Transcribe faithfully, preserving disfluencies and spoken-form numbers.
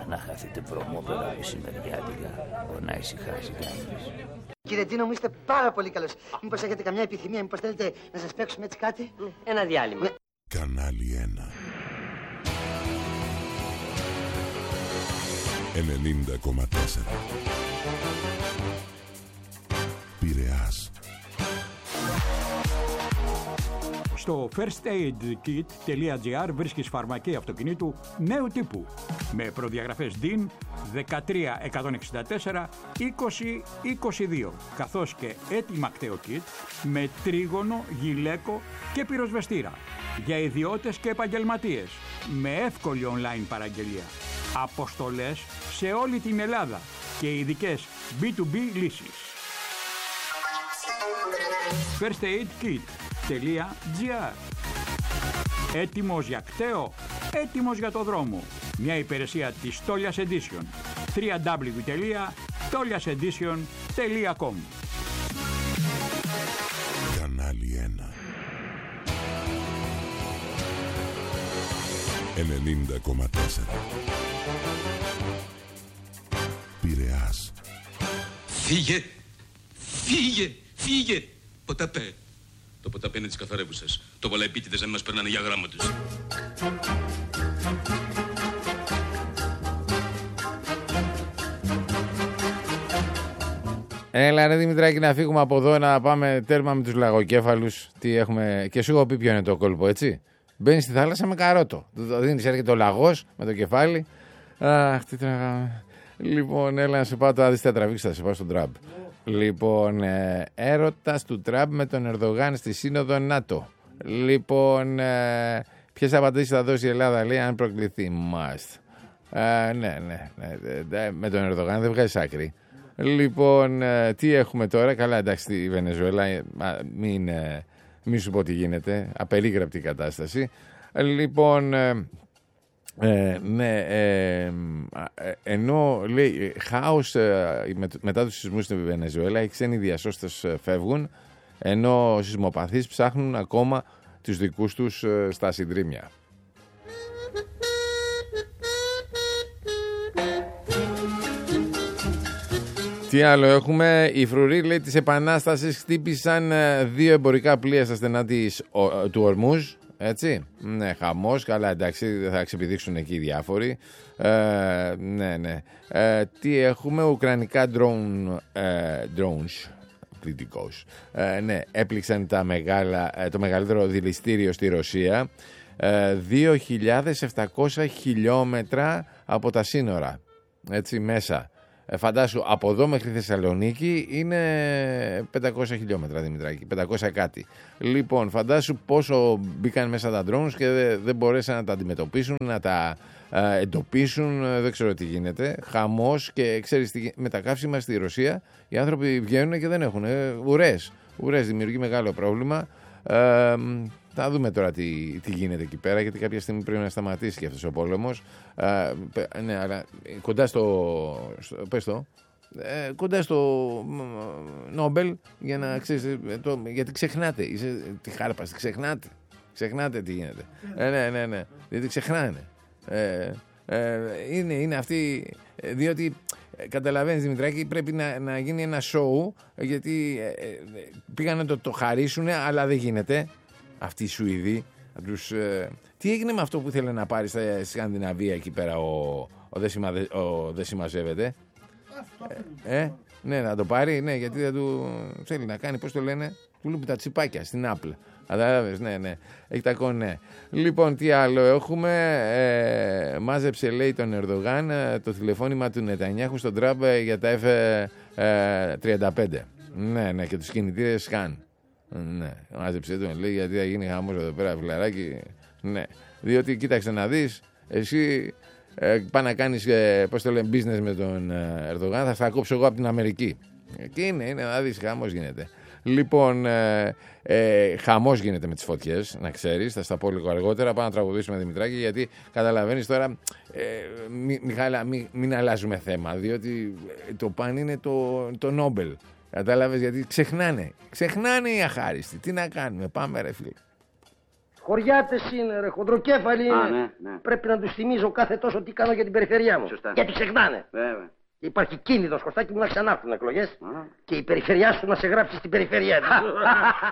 να χαθείτε προμόπερα μεσημεριάτικα, να ησυχάσει κανείς. Κύριε Ντίνο μου, είστε πάρα πολύ καλός. Μήπως έχετε καμιά επιθυμία, μήπως θέλετε να σας παίξουμε έτσι κάτι? Ένα διάλειμμα. Ναι. Κανάλι ένα. ενενήντα κόμμα τέσσερα. Πειραιάς. Στο first aid kit τελεία τζι άρ βρίσκεις φαρμακεία αυτοκινήτου νέου τύπου με προδιαγραφές ντιν δεκατρία εκατόν εξήντα τέσσερα είκοσι είκοσι δύο, καθώς και έτοιμα κταίο kit με τρίγωνο, γυλαίκο και πυροσβεστήρα για ιδιώτες και επαγγελματίες με εύκολη online παραγγελία, αποστολές σε όλη την Ελλάδα και ειδικές μπι του μπι λύσεις. first aid kit τελεία τζι άρ. Έτοιμος για κταίο, έτοιμος για το δρόμο. Μια υπηρεσία της Τόλιας Edition. double-u double-u double-u τελεία τόλιας εντίσιον τελεία κομ. Κανάλι ένα. ενενήντα κόμμα τέσσερα. Πειραιάς. Φύγε! Φύγε! Φύγε! Ποταπέ! Το ποταπέ είναι της καθαρεύουσας. Το βολαϊπίτιδες να μην μας περνάνε για γράμμα τους. Έλα ρε Δημητράκη, να φύγουμε από εδώ, να πάμε τέρμα με τους λαγοκέφαλους. Τι έχουμε... Και σου έχω πει ποιο είναι το κόλπο, έτσι. Μπαίνεις στη θάλασσα με καρότο. Το δίνεις, έρχεται ο λαγός με το κεφάλι. Αχ, τι τραγάμε. Λοιπόν, έλα να σε πάω τώρα, δεις τι θα τραβήξεις, θα σε πάω στον Τραμπ. Λοιπόν, ε, έρωτας του Τραμπ με τον Ερντογάν στη Σύνοδο ΝΑΤΟ. Λοιπόν, ε, ποιες απαντήσεις θα δώσει η Ελλάδα, λέει, αν προκληθεί. Must. Ε, ναι, ναι, ναι, ναι, με τον Ερντογάν δεν βγάζεις άκρη. Λοιπόν, ε, τι έχουμε τώρα. Καλά, εντάξει, στη Βενεζουέλα, ε, μην, ε, μην σου πω τι γίνεται. Απερίγραπτη κατάσταση. Ε, λοιπόν... Ε, Ε, ναι, ε, ε, ενώ λέει χάος ε, με, μετά τους σεισμούς στην Βενεζουέλα, οι ξένοι διασώστες φεύγουν, ενώ σεισμοπαθείς ψάχνουν ακόμα τους δικούς τους ε, στα συντρίμμια. Τι άλλο έχουμε? Οι φρουροί, λέει, της Επανάστασης χτύπησαν δύο εμπορικά πλοία στα στενά της, ο, του Ορμούζ. Έτσι, ναι, χαμός, καλά, εντάξει, θα ξεπηδήξουν εκεί οι διάφοροι. Ε, ναι, ναι. Ε, τι έχουμε? Ουκρανικά drone, ε, drones, κριτικός. Ε, ναι, έπληξαν τα μεγάλα, το μεγαλύτερο δηληστήριο στη Ρωσία. Ε, δύο χιλιάδες επτακόσια χιλιόμετρα από τα σύνορα, έτσι, μέσα. Ε, φαντάσου, από εδώ μέχρι Θεσσαλονίκη είναι πεντακόσια χιλιόμετρα, Δημητράκη, πεντακόσια κάτι. Λοιπόν, φαντάσου πόσο μπήκαν μέσα τα drones και δεν, δεν μπορέσαν να τα αντιμετωπίσουν, να τα ε, εντοπίσουν, δεν ξέρω τι γίνεται. Χαμός, και ξέρεις, με τα καύσιμα στη Ρωσία οι άνθρωποι βγαίνουν και δεν έχουν ε, ουρές. Ουρές, δημιουργεί μεγάλο πρόβλημα. Ε, θα δούμε τώρα τι, τι γίνεται εκεί πέρα, γιατί κάποια στιγμή πρέπει να σταματήσει και αυτός ο πόλεμος. Ε, ναι, αλλά κοντά στο, στο πες το, ε, κοντά στο Νόμπελ, για να ξέρεις, το, γιατί ξεχνάτε, είσαι, τη χάρπαστη, ξεχνάτε, ξεχνάτε τι γίνεται. Ε, ναι, ναι, ναι, γιατί ξεχνάνε. Ε, ε, είναι, είναι αυτή, διότι καταλαβαίνεις, Δημητράκη, πρέπει να, να γίνει ένα show, γιατί ε, πήγαν να το, το χαρίσουν, αλλά δεν γίνεται. Αυτοί οι Σουηδοί, τους, ε, τι έγινε με αυτό που ήθελε να πάρει στα Σκανδιναβία εκεί πέρα ο, ο, δεν, σημα, ο δεν συμμαζεύεται. Ε, ε, ναι, να το πάρει, ναι, γιατί δεν του θέλει να κάνει, πώς το λένε, του λείπει τα τσιπάκια στην Apple. Κατάλαβες, ναι, ναι, έχει τα κονέ. Λοιπόν, τι άλλο έχουμε? Ε, μάζεψε, λέει, τον Ερντογάν το τηλεφώνημα του Νετανιάχου στον Τραμπ για τα εφ τριάντα πέντε. Ναι, ναι, και τους κινητήρες Σκαν. Ναι, μάζεψε τον, λέει, γιατί θα γίνει χαμός εδώ πέρα, φιλαράκι. Ναι, διότι κοίταξε να δεις, εσύ ε, πά να κάνεις, ε, πώς το λένε, business με τον ε, Ερντογάν, θα στα κόψω εγώ από την Αμερική. Και είναι, είναι, να δεις, χαμός γίνεται. Λοιπόν, ε, ε, χαμός γίνεται με τις φωτιές, να ξέρεις, θα στα πω λίγο αργότερα. Πάω να τραγουδήσουμε, Δημητράκη, γιατί καταλαβαίνεις τώρα, ε, μη, Μιχάλα, μη, μην αλλάζουμε θέμα, διότι το παν είναι το, το Νόμπελ. Κατάλαβες, γιατί ξεχνάνε. Ξεχνάνε οι αχάριστοι. Τι να κάνουμε, πάμε ρε φίλε. Χωριάτες είναι, ρε, χοντροκέφαλοι είναι. Α, ναι, ναι. Πρέπει να τους θυμίζω κάθε τόσο τι κάνω για την περιφερειά μου. Σωστά. Γιατί ξεχνάνε. Βέβαια. Υπάρχει κίνδυνος, Κωστάκι μου, να ξανάρθουν εκλογές και η περιφερειά σου να σε γράψει στην περιφερειά της.